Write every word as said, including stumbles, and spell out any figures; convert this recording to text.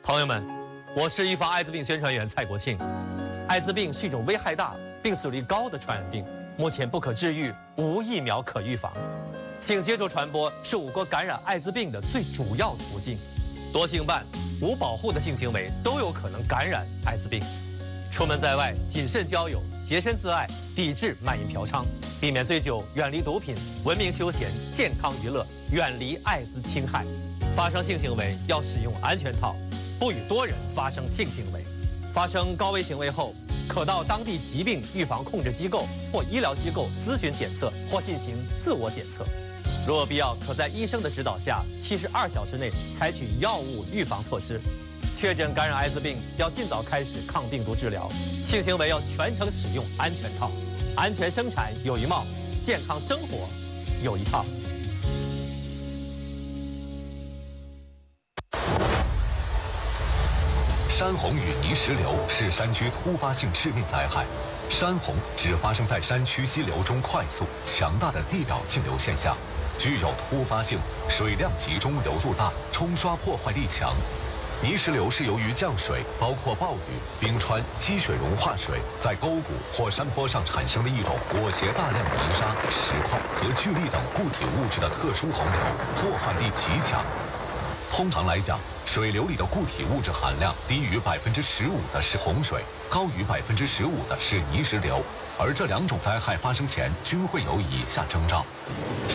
朋友们，我是预防艾滋病宣传员蔡国庆。艾滋病是一种危害大、病死率高的传染病，目前不可治愈，无疫苗可预防。性接触传播是我国感染艾滋病的最主要途径，多性伴、无保护的性行为都有可能感染艾滋病。出门在外，谨慎交友，洁身自爱，抵制卖淫嫖娼，避免醉酒，远离毒品，文明休闲，健康娱乐，远离艾滋侵害。发生性行为要使用安全套，不与多人发生性行为。发生高危行为后，可到当地疾病预防控制机构或医疗机构咨询检测或进行自我检测。若有必要，可在医生的指导下，七十二小时内采取药物预防措施。确诊感染艾滋病，要尽早开始抗病毒治疗。性行为要全程使用安全套，安全生产有一帽，健康生活有一套。 山洪与泥石流是山区突发性致命灾害。山洪只发生在山区溪流中快速、强大的地表径流现象，具有突发性，水量集中、流速大，冲刷破坏力强。泥石流是由于降水，包括暴雨、冰川、积水融化水，在沟谷或山坡上产生的一种裹挟大量泥沙、石块和巨粒等固体物质的特殊洪流，破坏力极强。通常来讲，水流里的固体物质含量低于百分之十五的是洪水，高于百分之十五的是泥石流，而这两种灾害发生前均会有以下征兆：